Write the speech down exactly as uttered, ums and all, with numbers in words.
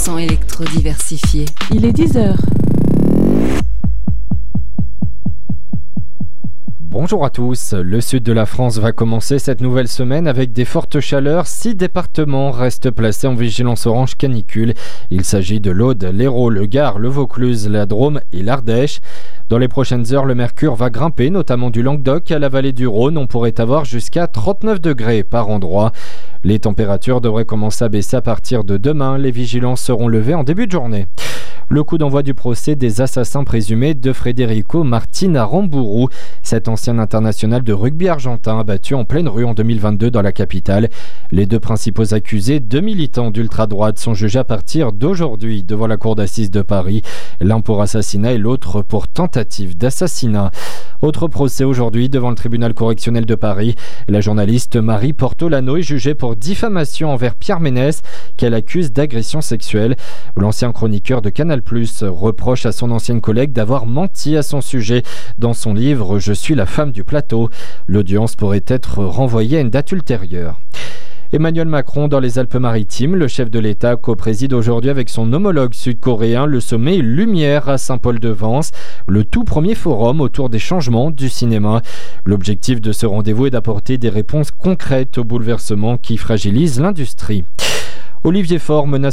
cent électro-diversifié. Il est dix heures. Bonjour à tous, le sud de la France va commencer cette nouvelle semaine avec des fortes chaleurs. Six départements restent placés en vigilance orange canicule. Il s'agit de l'Aude, l'Hérault, le Gard, le Vaucluse, la Drôme et l'Ardèche. Dans les prochaines heures, le mercure va grimper, notamment du Languedoc à la vallée du Rhône. On pourrait avoir jusqu'à trente-neuf degrés par endroit. Les températures devraient commencer à baisser à partir de demain. Les vigilances seront levées en début de journée. Le coup d'envoi du procès des assassins présumés de Federico Martin à Rambourou, cet ancien international de rugby argentin abattu en pleine rue en deux mille vingt-deux dans la capitale. Les deux principaux accusés, deux militants d'ultra-droite, sont jugés à partir d'aujourd'hui devant la cour d'assises de Paris, l'un pour assassinat et l'autre pour tentative d'assassinat. Autre procès aujourd'hui devant le tribunal correctionnel de Paris. La journaliste Marie Portolano est jugée pour diffamation envers Pierre Ménès, qu'elle accuse d'agression sexuelle. L'ancien chroniqueur de Canal Plus reproche à son ancienne collègue d'avoir menti à son sujet dans son livre « Je suis la femme du plateau ». L'audience pourrait être renvoyée à une date ultérieure. Emmanuel Macron dans les Alpes-Maritimes, le chef de l'État co-préside aujourd'hui avec son homologue sud-coréen le sommet Lumière à Saint-Paul-de-Vence, le tout premier forum autour des changements du cinéma. L'objectif de ce rendez-vous est d'apporter des réponses concrètes aux bouleversements qui fragilisent l'industrie. Olivier Faure menace